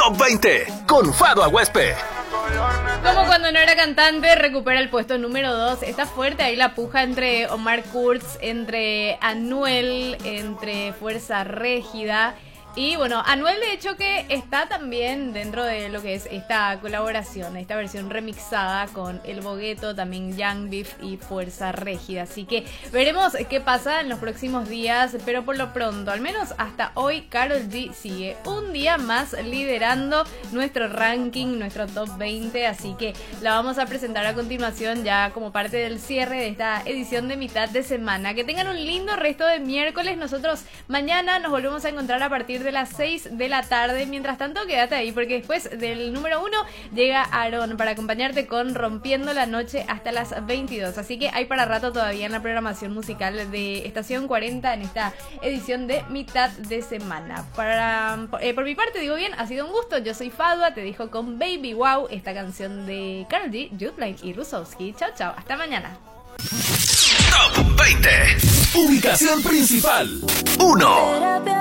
Top 20 con Fado Aguespe. Como cuando no era cantante, recupera el puesto número 2. Está fuerte ahí la puja entre Omar Kurz, entre Anuel, entre Fuerza Régida. Y bueno, Anuel de hecho que está también dentro de lo que es esta colaboración, esta versión remixada con El Bogueto, también Young Beef y Fuerza Régida. Así que veremos qué pasa en los próximos días, pero por lo pronto, al menos hasta hoy, Karol G sigue un día más liderando nuestro ranking, nuestro top 20. Así que la vamos a presentar a continuación ya como parte del cierre de esta edición de mitad de semana. Que tengan un lindo resto de miércoles. Nosotros mañana nos volvemos a encontrar a partir de las 6 de la tarde. Mientras tanto, quédate ahí porque después del número 1 llega Aaron para acompañarte con Rompiendo la Noche hasta las 22. Así que hay para rato todavía en la programación musical de Estación 40 en esta edición de mitad de semana. Por mi parte, digo bien, ha sido un gusto. Yo soy Fadua, te dejo con Baby Wow, esta canción de Karol G, Jude Blanc y Rusowski. Chao, chao, hasta mañana. Top 20. Ubicación principal 1.